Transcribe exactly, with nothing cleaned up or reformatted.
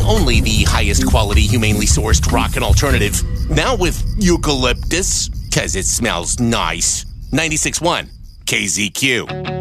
only the highest quality, humanely sourced rock and alternative. Now with eucalyptus, because it smells nice. ninety-six point one K Z Q.